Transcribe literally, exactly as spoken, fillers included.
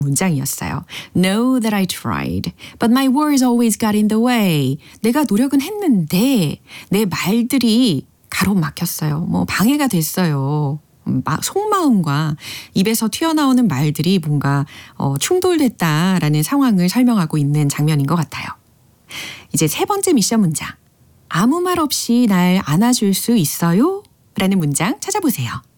문장이었어요. Know that I tried, but my words always got in the way. 내가 노력은 했는데 내 말들이 가로막혔어요. 뭐 방해가 됐어요. 막 속마음과 입에서 튀어나오는 말들이 뭔가 어, 충돌됐다라는 상황을 설명하고 있는 장면인 것 같아요. 이제 세 번째 미션 문장. 아무 말 없이 날 안아줄 수 있어요? 라는 문장 찾아보세요.